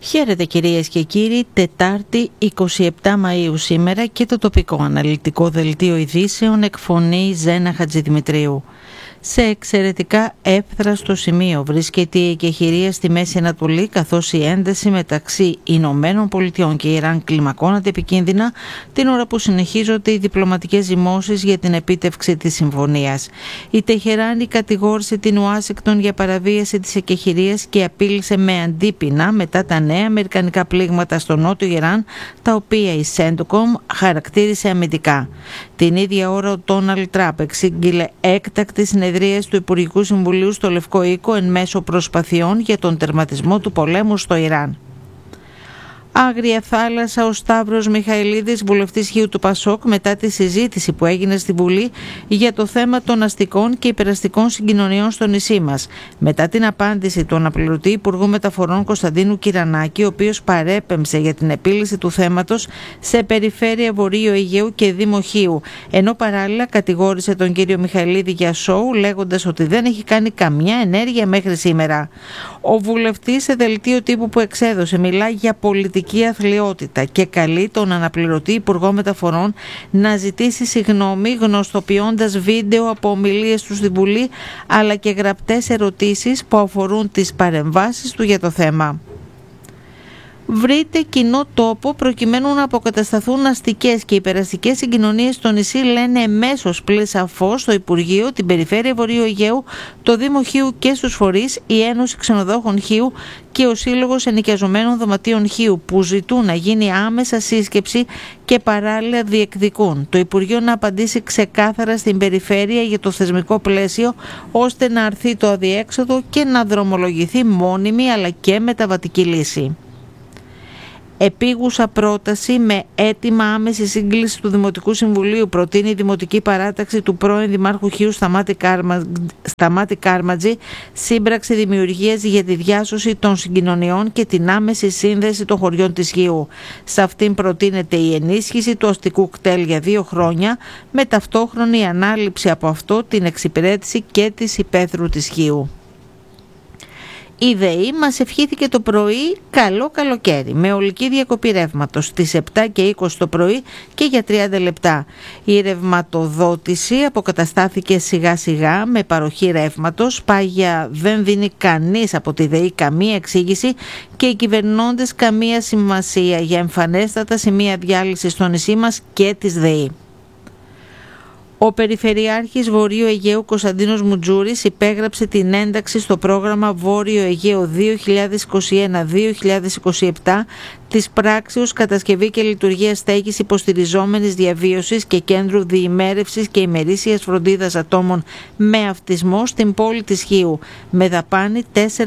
Χαίρετε κυρίες και κύριοι, Τετάρτη 27 Μαΐου σήμερα και το τοπικό αναλυτικό δελτίο ειδήσεων εκφωνεί Ζένα Χατζηδημητρίου. Σε εξαιρετικά εύθραστο σημείο βρίσκεται η εκεχηρία στη Μέση Ανατολή, καθώς η ένταση μεταξύ Ηνωμένων Πολιτειών και Ιράν κλιμακώνεται επικίνδυνα την ώρα που συνεχίζονται οι διπλωματικές ζυμώσεις για την επίτευξη της συμφωνίας. Η Τεχεράνη κατηγόρησε την Ουάσιγκτον για παραβίαση της εκεχηρίας και απείλησε με αντίπεινα μετά τα νέα αμερικανικά πλήγματα στο νότιο Ιράν, τα οποία η Σέντοκομ χαρακτήρισε αμυντικά. Την ίδια ώρα ο Ντόναλντ Τραμπ εξήγηλε έκτακτη συνεδρίαση του Υπουργικού Συμβουλίου στο Λευκό Οίκο εν μέσω προσπαθειών για τον τερματισμό του πολέμου στο Ιράν. Άγρια θάλασσα, ο Σταύρος Μιχαηλίδης, βουλευτής Χίου του Πασόκ, μετά τη συζήτηση που έγινε στη Βουλή για το θέμα των αστικών και υπεραστικών συγκοινωνιών στο νησί μας. Μετά την απάντηση του αναπληρωτή Υπουργού Μεταφορών Κωνσταντίνου Κυρανάκη, ο οποίος παρέπεμψε για την επίλυση του θέματος σε Περιφέρεια Βορείου Αιγαίου και Δήμο Χίου, ενώ παράλληλα κατηγόρησε τον κύριο Μιχαηλίδη για σόου, λέγοντας ότι δεν έχει κάνει καμιά ενέργεια μέχρι σήμερα. Ο βουλευτής σε δελτίο τύπου που εξέδωσε μιλά για πολιτική αθλιότητα και καλεί τον αναπληρωτή Υπουργό Μεταφορών να ζητήσει συγγνώμη, γνωστοποιώντας βίντεο από ομιλίες του στη Βουλή αλλά και γραπτές ερωτήσεις που αφορούν τις παρεμβάσεις του για το θέμα. Βρείτε κοινό τόπο προκειμένου να αποκατασταθούν αστικές και υπεραστικές συγκοινωνίες στο νησί, λένε εμέσως πλήσα φως στο Υπουργείο, την Περιφέρεια Βορείου Αιγαίου, το Δήμο Χίου και στους φορείς, η Ένωση Ξενοδόχων Χίου και ο Σύλλογος Ενοικιαζομένων Δωματίων Χίου, που ζητούν να γίνει άμεσα σύσκεψη και παράλληλα διεκδικούν το Υπουργείο να απαντήσει ξεκάθαρα στην Περιφέρεια για το θεσμικό πλαίσιο, ώστε να αρθεί το αδιέξοδο και να δρομολογηθεί μόνιμη αλλά και μεταβατική λύση. Επίγουσα πρόταση με αίτημα άμεση σύγκληση του Δημοτικού Συμβουλίου προτείνει η Δημοτική Παράταξη του πρώην Δημάρχου Χίου Σταμάτη Κάρματζη, σύμπραξη δημιουργίας για τη διάσωση των συγκοινωνιών και την άμεση σύνδεση των χωριών της Χίου. Σε αυτήν προτείνεται η ενίσχυση του αστικού κτέλ για 2 χρόνια, με ταυτόχρονη ανάληψη από αυτό την εξυπηρέτηση και της υπαίθρου της Χίου. Η ΔΕΗ μας ευχήθηκε το πρωί καλό καλοκαίρι με ολική διακοπή ρεύματος στις 7:20 το πρωί και για 30 λεπτά. Η ρευματοδότηση αποκαταστάθηκε σιγά σιγά με παροχή ρεύματος. Πάγια δεν δίνει κανείς από τη ΔΕΗ καμία εξήγηση και οι κυβερνώντες καμία σημασία για εμφανέστατα σημεία διάλυσης στο νησί μας και της ΔΕΗ. Ο Περιφερειάρχης Βορείου Αιγαίου Κωνσταντίνος Μουτζούρης υπέγραψε την ένταξη στο πρόγραμμα Βόρειο Αιγαίο 2021-2027 της πράξεως κατασκευή και λειτουργία στέγης υποστηριζόμενης διαβίωσης και κέντρου διημέρευσης και ημερήσιας φροντίδας ατόμων με αυτισμό στην πόλη της Χίου, με δαπάνη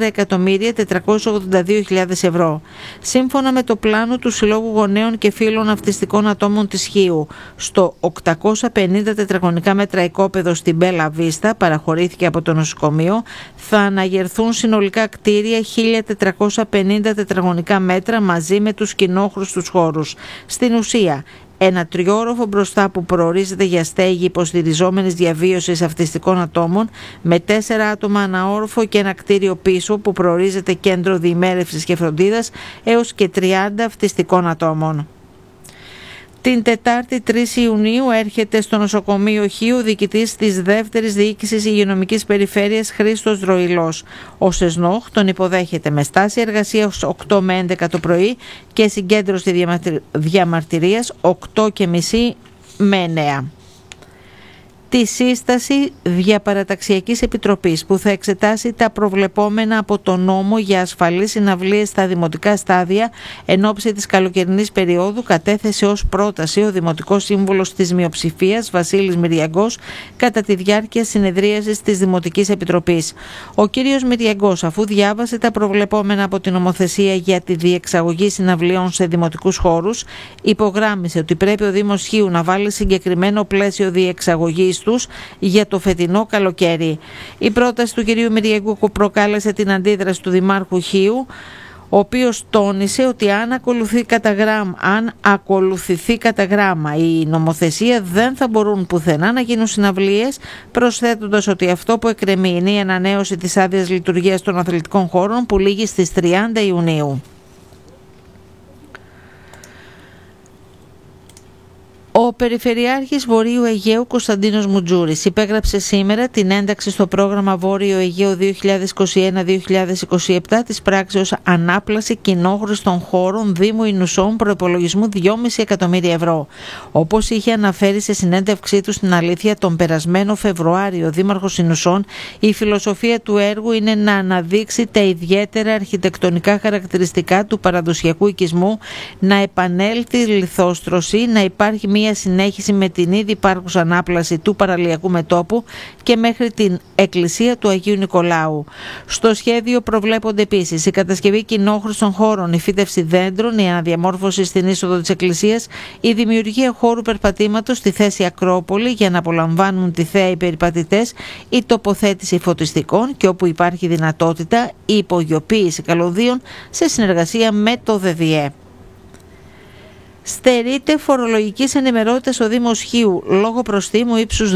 4.482.000 ευρώ. Σύμφωνα με το πλάνο του Συλλόγου Γονέων και Φίλων Αυτιστικών Ατόμων της Χίου, στο 850 τετραγωνικά μέτρα οικόπεδο στην Μπέλα Βίστα, παραχωρήθηκε από το νοσοκομείο, θα αναγερθούν συνολικά κτίρια 1.450 τετραγωνικά μέτρα μαζί με τους κοινόχρηστους χώρους. Στην ουσία, ένα 3όροφο μπροστά που προορίζεται για στέγη υποστηριζόμενης διαβίωσης αυτιστικών ατόμων με 4 άτομα ανά όροφο και ένα κτίριο πίσω που προορίζεται κέντρο διημέρευσης και φροντίδας έως και 30 αυτιστικών ατόμων. Την Τετάρτη 3 Ιουνίου έρχεται στο νοσοκομείο Χίου διοικητής της δεύτερης διοίκησης υγειονομικής περιφέρειας Χρήστος Δροϊλός. Ο ΣΕΣΝΟΧ τον υποδέχεται με στάση εργασίας 8 με 11 το πρωί και συγκέντρωση διαμαρτυρίας 8:30 με 9. Τη σύσταση Διαπαραταξιακής Επιτροπής που θα εξετάσει τα προβλεπόμενα από τον νόμο για ασφαλείς συναυλίες στα δημοτικά στάδια εν ώψη της καλοκαιρινής περίοδου κατέθεσε ως πρόταση ο Δημοτικός Σύμβουλος της Μειοψηφίας Βασίλης Μυριαγκός κατά τη διάρκεια συνεδρίασης της Δημοτικής Επιτροπής. Ο κύριος Μυριαγκός, αφού διάβασε τα προβλεπόμενα από την νομοθεσία για τη διεξαγωγή συναυλιών σε δημοτικούς χώρους, υπογράμμισε ότι πρέπει ο Δήμος Χίου να βάλει συγκεκριμένο πλαίσιο διεξαγωγής τους για το φετινό καλοκαίρι. Η πρόταση του κυρίου Μυριαγκού προκάλεσε την αντίδραση του Δημάρχου Χίου, ο οποίος τόνισε ότι αν ακολουθηθεί κατά γράμμα η νομοθεσία δεν θα μπορούν πουθενά να γίνουν συναυλίες, προσθέτοντας ότι αυτό που εκκρεμεί είναι η ανανέωση της άδειας λειτουργίας των αθλητικών χώρων που λήγει στις 30 Ιουνίου. Περιφερειάρχης Βορείου Αιγαίου Κωνσταντίνος Μουτζούρης υπέγραψε σήμερα την ένταξη στο πρόγραμμα Βόρειο Αιγαίο 2021-2027 της πράξεως Ανάπλαση κοινόχρηστων χώρων Δήμου Ινουσών προϋπολογισμού 2,5 εκατομμύρια ευρώ. Όπως είχε αναφέρει σε συνέντευξή του στην Αλήθεια τον περασμένο Φεβρουάριο ο Δήμαρχος Ινουσών, η φιλοσοφία του έργου είναι να αναδείξει τα ιδιαίτερα αρχιτεκτονικά χαρακτηριστικά του παραδοσιακού οικισμού, να επανέλθει η λιθόστρωση, να υπάρχει μια συνέχιση με την ήδη υπάρχουσα ανάπλαση του παραλιακού μετώπου και μέχρι την εκκλησία του Αγίου Νικολάου. Στο σχέδιο προβλέπονται επίσης η κατασκευή κοινόχρηστων χώρων, η φύτευση δέντρων, η αναδιαμόρφωση στην είσοδο της εκκλησίας, η δημιουργία χώρου περπατήματος στη θέση Ακρόπολη για να απολαμβάνουν τη θέα οι περιπατητές, η τοποθέτηση φωτιστικών και όπου υπάρχει δυνατότητα η υπογειοποίηση καλωδίων σε συνεργασία με το ΔΔΕ. Στερείται φορολογικής ενημερότητας ο Δήμος Χίου λόγω προστίμου ύψους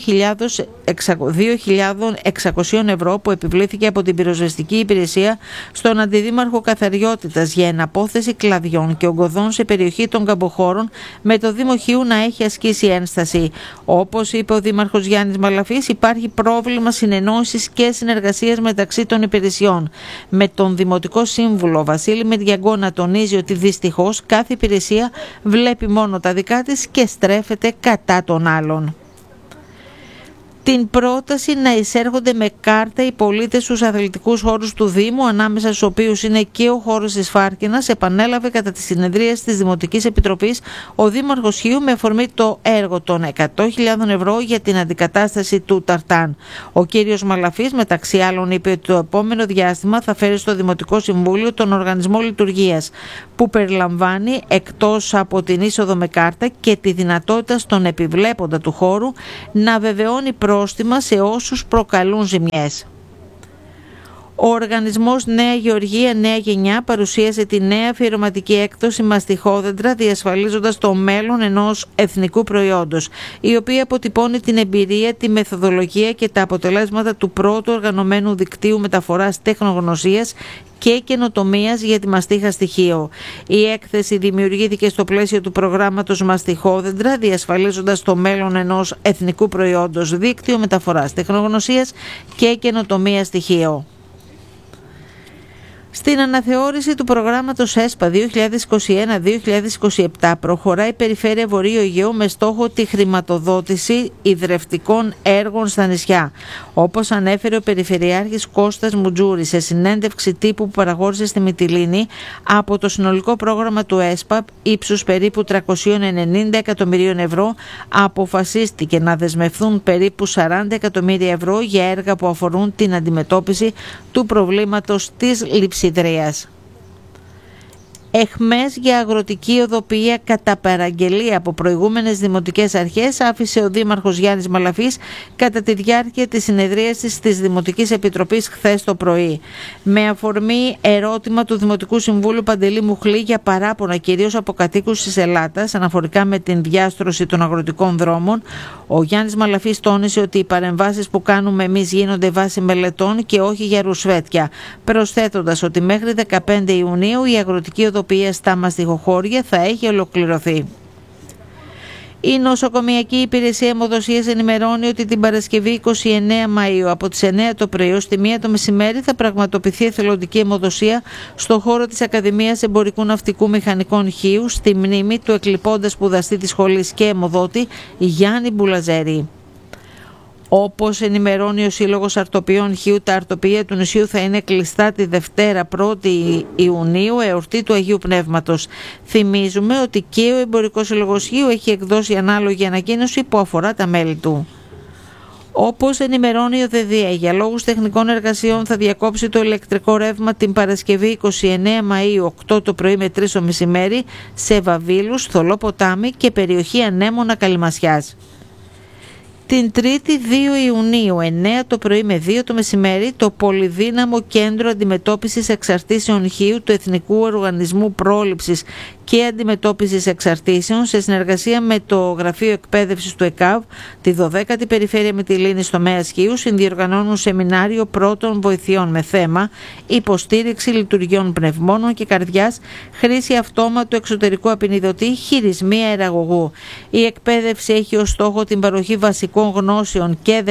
2.600 ευρώ που επιβλήθηκε από την πυροσβεστική υπηρεσία στον Αντιδήμαρχο Καθαριότητας για εναπόθεση κλαδιών και ογκωδών σε περιοχή των Καμποχώρων, με το Δήμο Χίου να έχει ασκήσει ένσταση. Όπως είπε ο Δήμαρχος Γιάννης Μαλαφής, υπάρχει πρόβλημα συνεννόησης και συνεργασίας μεταξύ των υπηρεσιών. Με τον Δημοτικό Σύμβουλο Βασίλη Μεριαγκό να τονίζει ότι δυστυχώς κάθε υπηρεσία βλέπει μόνο τα δικά της και στρέφεται κατά των άλλων. Την πρόταση να εισέρχονται με κάρτα οι πολίτες στους αθλητικούς χώρους του Δήμου, ανάμεσα στους οποίους είναι και ο χώρος της Φάρκινας, επανέλαβε κατά τη συνεδρία της Δημοτικής Επιτροπής ο Δήμαρχος Χίου με αφορμή το έργο των 100.000 ευρώ για την αντικατάσταση του Ταρτάν. Ο κύριος Μαλαφής, μεταξύ άλλων, είπε ότι το επόμενο διάστημα θα φέρει στο Δημοτικό Συμβούλιο τον Οργανισμό Λειτουργίας, που περιλαμβάνει εκτός από την είσοδο με κάρτα και τη δυνατότητα στον επιβλέποντα του χώρου να βεβαιώνει πρόστιμα σε όσους προκαλούν ζημιές. Ο οργανισμός Νέα Γεωργία Νέα Γενιά παρουσίασε τη νέα αφιερωματική έκδοση μαστιχόδεντρα, διασφαλίζοντας το μέλλον ενός εθνικού προϊόντος, η οποία αποτυπώνει την εμπειρία, τη μεθοδολογία και τα αποτελέσματα του πρώτου οργανωμένου δικτύου μεταφοράς τεχνογνωσίας και καινοτομίας για τη μαστίχα στοιχείο. Η έκθεση δημιουργήθηκε στο πλαίσιο του προγράμματος Μαστιχόδεντρα, διασφαλίζοντας το μέλλον ενός εθνικού προϊόντος, δίκτυο μεταφοράς τεχνογνωσίας και καινοτομίας στοιχείο. Στην αναθεώρηση του προγράμματος ΕΣΠΑ 2021-2027 προχωράει η Περιφέρεια Βορείου Αιγαίου με στόχο τη χρηματοδότηση ιδρευτικών έργων στα νησιά. Όπως ανέφερε ο Περιφερειάρχης Κώστας Μουτζούρης σε συνέντευξη τύπου που παραχώρησε στη Μυτιλήνη, από το συνολικό πρόγραμμα του ΕΣΠΑ ύψους περίπου 390 εκατομμυρίων ευρώ αποφασίστηκε να δεσμευθούν περίπου 40 εκατομμύρια ευρώ για έργα που αφορούν την αντιμετώπιση του προβλήματος της λειψιδρίας. Εχμές για αγροτική οδοποιία κατά παραγγελία από προηγούμενες δημοτικές αρχές άφησε ο Δήμαρχος Γιάννης Μαλαφής κατά τη διάρκεια της συνεδρίασης της Δημοτικής Επιτροπής χθες το πρωί. Με αφορμή ερώτημα του Δημοτικού Συμβούλου Παντελή Μουχλή για παράπονα κυρίως από κατοίκους της Ελλάδας αναφορικά με την διάστρωση των αγροτικών δρόμων, ο Γιάννης Μαλαφής τόνισε ότι οι παρεμβάσεις που κάνουμε εμείς γίνονται βάσει μελετών και όχι για ρουσφέτια, προσθέτοντας ότι μέχρι 15 Ιουνίου η αγροτική οδοποιία στα μαστιχοχώρια θα έχει ολοκληρωθεί. Η Νοσοκομιακή Υπηρεσία Αιμοδοσίας ενημερώνει ότι την Παρασκευή 29 Μαΐου από τις 9 το πρωί ως τη 1 το μεσημέρι θα πραγματοποιηθεί εθελοντική αιμοδοσία στο χώρο της Ακαδημίας Εμπορικού Ναυτικού Μηχανικών Χίου, στη μνήμη του εκλειπώντα σπουδαστή της σχολής και αιμοδότη Γιάννη Μπουλαζέρη. Όπως ενημερώνει ο Σύλλογος Αρτοποιών Χίου, τα αρτοποιεία του νησιού θα είναι κλειστά τη Δευτέρα 1η Ιουνίου, εορτή του Αγίου Πνεύματος. Θυμίζουμε ότι και ο Εμπορικός Σύλλογος Χίου έχει εκδώσει ανάλογη ανακοίνωση που αφορά τα μέλη του. Όπως ενημερώνει ο ΔΔΕ, για λόγους τεχνικών εργασιών θα διακόψει το ηλεκτρικό ρεύμα την Παρασκευή 29 Μαΐου 8 το πρωί με 3 το μεσημέρι σε Βαβήλους, Θολό Ποτάμι και περιοχή Ανέμωνα Καλυμασιάς. Την 3η 2 Ιουνίου 9 το πρωί με 2 το μεσημέρι το Πολυδύναμο Κέντρο Αντιμετώπισης Εξαρτήσεων Χίου του Εθνικού Οργανισμού Πρόληψης και Αντιμετώπισης Εξαρτήσεων σε συνεργασία με το Γραφείο Εκπαίδευσης του ΕΚΑΒ, τη 12η Περιφέρεια Μυτιλήνης τομέας Χίου, συνδιοργανώνουν σεμινάριο πρώτων βοηθειών με θέμα υποστήριξη λειτουργιών πνευμόνων και καρδιάς, χρήση αυτόματου εξωτερικού απεινιδωτή, χειρισμοί αεραγωγού. Η εκπαίδευση έχει ως στόχο την παροχή βασικών γνώσεων και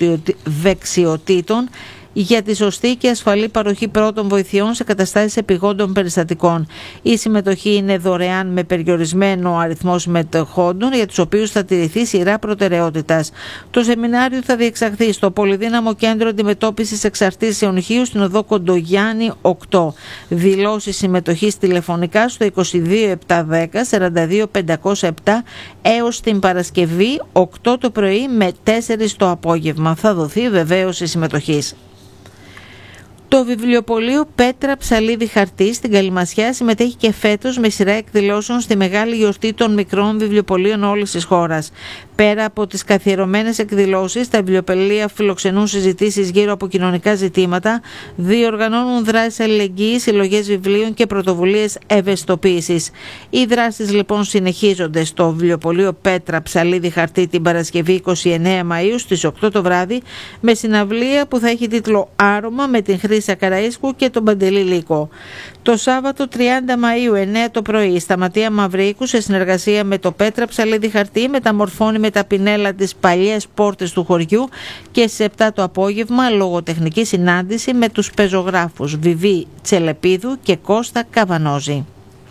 δεξιοτήτων για τη σωστή και ασφαλή παροχή πρώτων βοηθειών σε καταστάσεις επιγόντων περιστατικών. Η συμμετοχή είναι δωρεάν με περιορισμένο αριθμό συμμετεχόντων, για τους οποίους θα τηρηθεί σειρά προτεραιότητας. Το σεμινάριο θα διεξαχθεί στο Πολυδύναμο Κέντρο Αντιμετώπισης Εξαρτήσεων Χίου στην οδό Κοντογιάννη 8. Δηλώσεις συμμετοχής τηλεφωνικά στο 22710 42507 έως την Παρασκευή 8 το πρωί με 4 το απόγευμα. Θα δοθεί βεβαίωση συμμετοχής. Το βιβλιοπωλείο Πέτρα Ψαλίδη Χαρτί στην Καλυμασιά συμμετέχει και φέτος με σειρά εκδηλώσεων στη μεγάλη γιορτή των μικρών βιβλιοπωλείων όλης της χώρας. Πέρα από τις καθιερωμένες εκδηλώσεις, τα βιβλιοπωλεία φιλοξενούν συζητήσεις γύρω από κοινωνικά ζητήματα, διοργανώνουν δράσεις αλληλεγγύης, συλλογές βιβλίων και πρωτοβουλίες ευαισθητοποίησης. Οι δράσεις λοιπόν συνεχίζονται στο βιβλιοπωλείο Πέτρα Ψαλίδη Χαρτί την Παρασκευή 29 Μαΐου στις 8 το βράδυ, με συναυλία που θα έχει τίτλο «Άρωμα» με την Χρύσα Καραΐσκου και τον Παντελή Λύκο. Το Σάββατο 30 Μαΐου 9 το πρωί η Σταματία Μαυρίκου σε συνεργασία με το Πέτρα Ψαλίδη Χαρτί μεταμορφώνει με τα πινέλα τις παλιές πόρτες του χωριού, και στις 7 το απόγευμα λογοτεχνική συνάντηση με τους πεζογράφους Βιβί Τσελεπίδου και Κώστα Καβανόζη.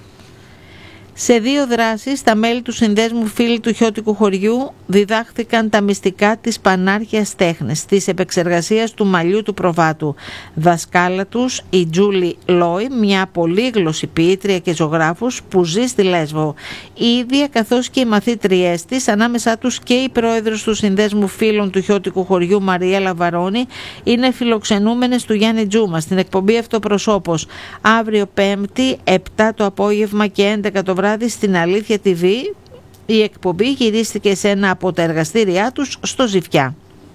Σε 2 δράσεις, τα μέλη του Συνδέσμου Φίλοι του Χιώτικου Χωριού διδάχθηκαν τα μυστικά της πανάρχιας τέχνης, της επεξεργασίας του μαλλιού του προβάτου. Δασκάλα τους η Τζούλη Λόι, μια πολύγλωση ποιήτρια και ζωγράφος που ζει στη Λέσβο. Η ίδια, καθώς και οι μαθήτριές της, ανάμεσά τους και η πρόεδρος του Συνδέσμου Φίλων του Χιώτικου Χωριού Μαριέλα Βαρώνη, είναι φιλοξενούμενες του Γιάννη Τζούμα στην εκπομπή Αυτοπροσώπος, αύριο 5η 7 το απόγευμα και 11 το βράδυ στην Αλήθεια TV. Η εκπομπή γυρίστηκε σε ένα από τα εργαστήριά τους στο Ζιφιά.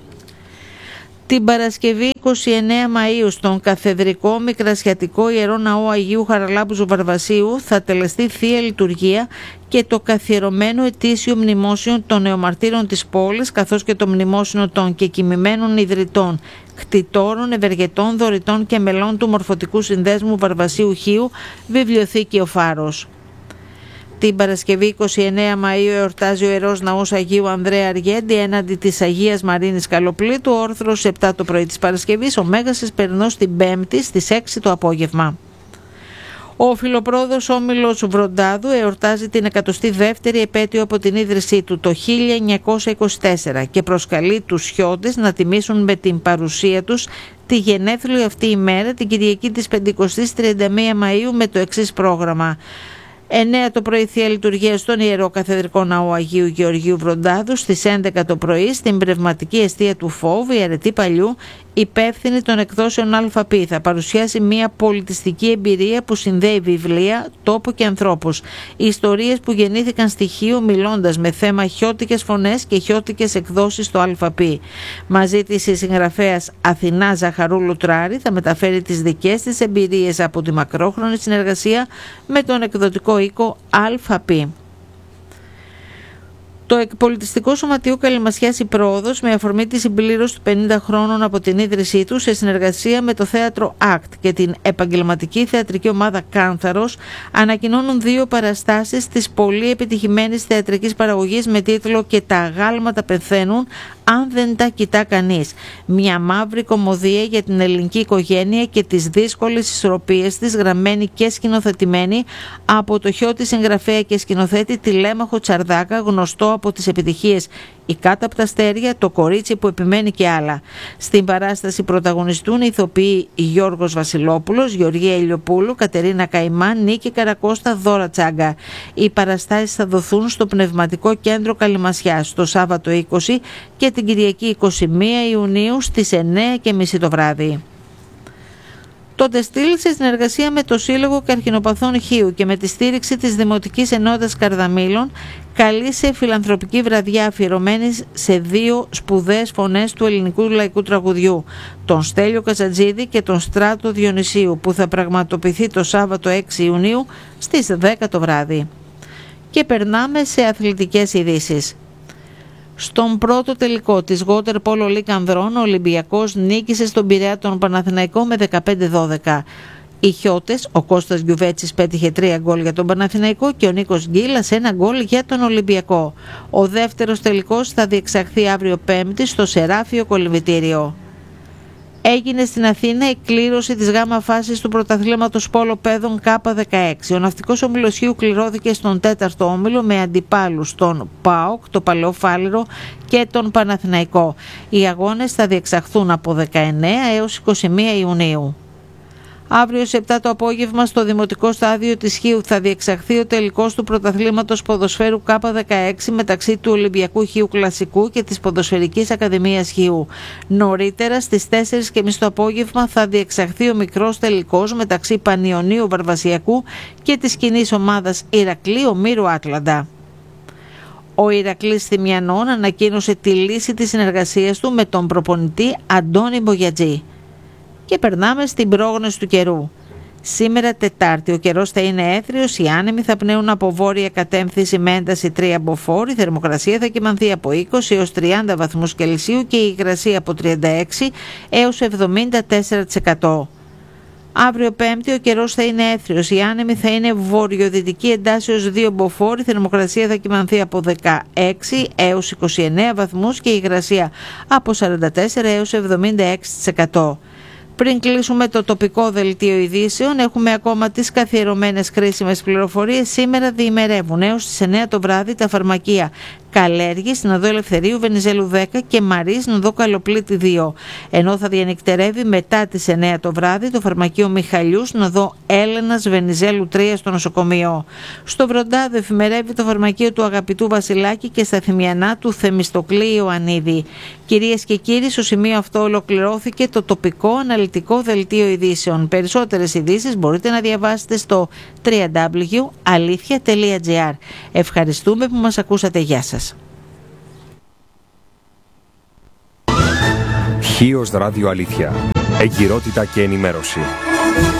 Την Παρασκευή 29 Μαΐου στον Καθεδρικό Μικρασιατικό Ιερό Ναό Αγίου Χαραλάμπου Βαρβασίου θα τελεστεί Θεία Λειτουργία και το καθιερωμένο ετήσιο μνημόσιο των νεομαρτύρων της πόλης, καθώς και το μνημόσιο των κεκοιμημένων ιδρυτών, κτητόρων, ευεργετών, δωρητών και μελών του Μορφωτικού Συνδέσμου Βαρβασίου Χίου, Βιβλιοθήκη Ο Φάρος. Την Παρασκευή 29 Μαΐου εορτάζει ο Ιερός Ναός Αγίου Ανδρέα Αργέντη έναντι της Αγίας Μαρίνης Καλοπλήτου, όρθρος 7 το πρωί της Παρασκευής, ο Μέγας Εσπερινός την 5η στις 6 το απόγευμα. Ο Φιλοπρόδος Όμιλος Βροντάδου εορτάζει την 102η επέτειο από την ίδρυσή του το 1924 και προσκαλεί τους Χιώτες να τιμήσουν με την παρουσία τους τη γενέθλιο αυτή ημέρα, την Κυριακή της 50ης 31 Μαΐου, με το εξής πρόγραμμα. 9 το πρωί Θεία Λειτουργία στον Ιερό Καθεδρικό Ναό Αγίου Γεωργίου Βροντάδου, στις 11 το πρωί στην πνευματική εστία του ΦΟΒ η Αρετή Παλιού, υπεύθυνη των εκδόσεων ΑΠ, θα παρουσιάσει μια πολιτιστική εμπειρία που συνδέει βιβλία, τόπο και ανθρώπους. Ιστορίες που γεννήθηκαν στη Χίο, μιλώντας με θέμα χιώτικες φωνές και χιώτικες εκδόσεις στο ΑΠ. Μαζί της η συγγραφέας Αθηνά Ζαχαρούλου Τράρη θα μεταφέρει τις δικές της εμπειρίες από τη μακρόχρονη συνεργασία με τον εκδοτικό οίκο ΑΠ. Το Εκπολιτιστικό Σωματείο Καλυμασιάς η Πρόοδος, με αφορμή τη συμπλήρωση των 50 χρόνων από την ίδρυσή του, σε συνεργασία με το Θέατρο ΑΚΤ και την επαγγελματική θεατρική ομάδα Κάνθαρος, ανακοινώνουν 2 παραστάσεις της πολύ επιτυχημένης θεατρικής παραγωγής με τίτλο «Και τα αγάλματα πεθαίνουν αν δεν τα κοιτά κανείς». Μια μαύρη κωμωδία για την ελληνική οικογένεια και τις δύσκολες ισορροπίες της, γραμμένη και σκηνοθετημένη από το χιώτη συγγραφέα και σκηνοθέτη Τηλέμαχο Τσαρδάκα, γνωστό από τις επιτυχίες «Η Κάτω από τα αστέρια», «Το κορίτσι που επιμένει» και άλλα. Στην παράσταση πρωταγωνιστούν οι ηθοποιοί Γιώργος Βασιλόπουλος, Γεωργία Ηλιοπούλου, Κατερίνα Καϊμάν, Νίκη Καρακώστα, Δώρα Τσάγκα. Οι παραστάσεις θα δοθούν στο Πνευματικό Κέντρο Καλυμασιάς το Σάββατο 20 και την Κυριακή 21 Ιουνίου στις 9:30 το βράδυ. Το στείλει σε συνεργασία με το Σύλλογο Καρκινοπαθών Χείου και με τη στήριξη της Δημοτικής Ενότητας Καρδαμήλων καλεί σε φιλανθρωπική βραδιά αφιερωμένη σε 2 σπουδαίες φωνές του ελληνικού λαϊκού τραγουδιού, τον Στέλιο Καζατζίδη και τον Στράτο Διονυσίου, που θα πραγματοποιηθεί το Σάββατο 6 Ιουνίου στις 10 το βράδυ. Και περνάμε σε αθλητικές ειδήσεις. Στον πρώτο τελικό της Water Polo League Ανδρών, ο Ολυμπιακός νίκησε στον Πειραιά τον Παναθηναϊκό με 15-12. Οι Χιώτες, ο Κώστας Γιουβέτσης πέτυχε 3 γκολ για τον Παναθηναϊκό και ο Νίκος Γκίλας 1 γκολ για τον Ολυμπιακό. Ο δεύτερος τελικός θα διεξαχθεί αύριο Πέμπτη στο Σεράφιο Κολυμβητήριο. Έγινε στην Αθήνα η κλήρωση της γάμα φάσης του πρωταθλήματος πόλο παιδών K16. Ο ναυτικός όμιλος Χίου κληρώθηκε στον 4ο όμιλο με αντιπάλους τον ΠΑΟΚ, το Παλαιοφάλιρο και τον Παναθηναϊκό. Οι αγώνες θα διεξαχθούν από 19 έως 21 Ιουνίου. Αύριο σε 7 το απόγευμα στο Δημοτικό Στάδιο της Χίου θα διεξαχθεί ο τελικός του πρωταθλήματος ποδοσφαίρου K16 μεταξύ του Ολυμπιακού Χίου Κλασικού και της Ποδοσφαιρικής Ακαδημίας Χίου. Νωρίτερα στις 4:30 το απόγευμα θα διεξαχθεί ο μικρός τελικός μεταξύ Πανιωνίου Βαρβασιακού και της κοινής ομάδας Ηρακλείου Μύρου Άτλαντα. Ο Ηρακλής Θυμιανών ανακοίνωσε τη λύση της συνεργασίας του με τον προπονητή Αντώνη Μπογιατζή. Και περνάμε στην πρόγνωση του καιρού. Σήμερα Τετάρτη ο καιρός θα είναι έθριος, οι άνεμοι θα πνέουν από βόρεια κατεύθυνση με ένταση 3 μποφόρ, η θερμοκρασία θα κυμανθεί από 20 έως 30 βαθμούς Κελσίου και η υγρασία από 36 έως 74%. Αύριο Πέμπτη ο καιρός θα είναι έθριος, οι άνεμοι θα είναι βορειοδυτική εντάσεως 2 μποφόρ, η θερμοκρασία θα κυμανθεί από 16 έως 29 βαθμούς και η υγρασία από 44 έως 76%. Πριν κλείσουμε το τοπικό δελτίο ειδήσεων, έχουμε ακόμα τις καθιερωμένες κρίσιμες πληροφορίες. Σήμερα διημερεύουν έως τις 9 το βράδυ τα φαρμακεία Καλέργη στην οδό Ελευθερίου Βενιζέλου 10 και Μαρή στην οδό Καλοπλήτη 2. Ενώ θα διανυκτερεύει μετά τις 9 το βράδυ το φαρμακείο Μιχαλιού στην οδό Έλενας Βενιζέλου 3 στο νοσοκομείο. Στο Βροντάδο εφημερεύει το φαρμακείο του Αγαπητού Βασιλάκη και στα Θυμιανά του Θεμιστοκλή Ιωαννίδη. Κυρίες και κύριοι, στο σημείο αυτό ολοκληρώθηκε το τοπικό αναλυτικό δελτίο ειδήσεων. Περισσότερες ειδήσεις μπορείτε να διαβάσετε στο www.alithia.gr. Ευχαριστούμε που μας ακούσατε. Γεια σας. Χίος Ράδιο Αλήθεια. Εγκυρότητα και ενημέρωση.